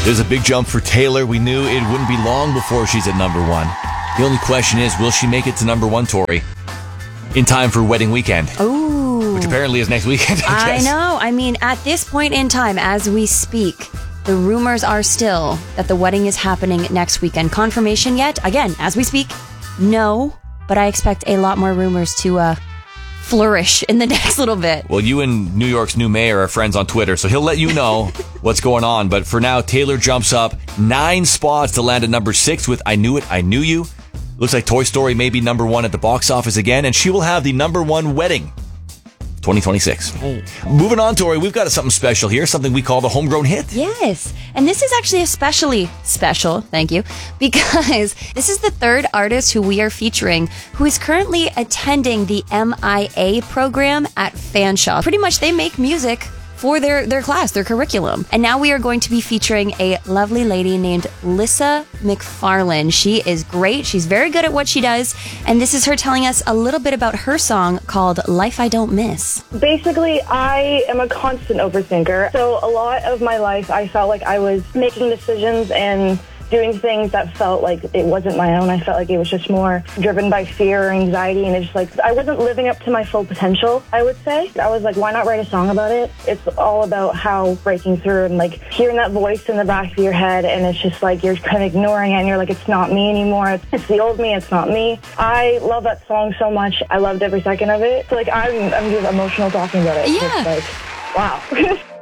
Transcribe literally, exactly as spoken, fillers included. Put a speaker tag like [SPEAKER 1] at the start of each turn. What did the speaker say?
[SPEAKER 1] There's a big jump for Taylor. We knew it wouldn't be long before she's at number one. The only question is, will she make it to number one, Tori, in time for wedding weekend?
[SPEAKER 2] Ooh.
[SPEAKER 1] Which apparently is next weekend, I guess.
[SPEAKER 2] I know. I mean, at this point in time, as we speak, the rumors are still that the wedding is happening next weekend. Confirmation yet? Again, as we speak, no. But I expect a lot more rumors to uh, flourish in the next little bit.
[SPEAKER 1] Well, you and New York's new mayor are friends on Twitter, so he'll let you know what's going on. But for now, Taylor jumps up nine spots to land at number six with I Knew It, I Knew You. Looks like Toy Story may be number one at the box office again, and she will have the number one wedding twenty twenty-six.
[SPEAKER 2] Hey.
[SPEAKER 1] Moving on, Tori, we've got something special here, something we call the homegrown hit.
[SPEAKER 2] Yes. And this is actually especially special, thank you, because this is the third artist who we are featuring who is currently attending the M I A program at Fanshawe. Pretty much they make music for their, their class, their curriculum. And now we are going to be featuring a lovely lady named Lissa McFarlane. She is great. She's very good at what she does. And this is her telling us a little bit about her song called Life I Don't Miss.
[SPEAKER 3] Basically, I am a constant overthinker. So a lot of my life, I felt like I was making decisions and doing things that felt like it wasn't my own. I felt like it was just more driven by fear or anxiety, and it's just like I wasn't living up to my full potential, I would say. I was like, why not write a song about it? It's all about how breaking through and like hearing that voice in the back of your head, and it's just like you're kind of ignoring it and you're like, it's not me anymore. It's, it's the old me, it's not me. I love that song so much. I loved every second of it. So like I'm, I'm just emotional talking about it.
[SPEAKER 2] Yeah.
[SPEAKER 3] It's like, wow.